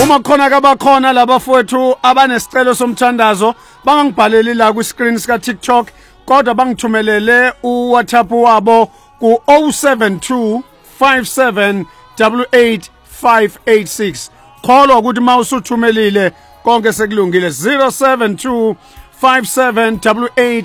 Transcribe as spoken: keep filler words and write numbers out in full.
Uma khona ke bakhona labafowethu abanesicelo somthandazo bangangibhaleli la ku screen sika TikTok kodwa bangithumelele u WhatsApp wabo ku zero seven two five seven eight eight five eight six. Kholwa ukuthi mawusuthumelile konke sekulungile zero seven two five seven eight eight